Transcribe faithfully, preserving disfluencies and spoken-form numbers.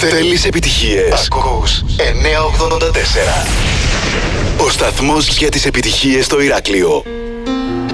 Θέλεις επιτυχίες? Ακούς εννιακόσια ογδόντα τέσσερα. Ο σταθμός για τις επιτυχίες στο Ηράκλειο.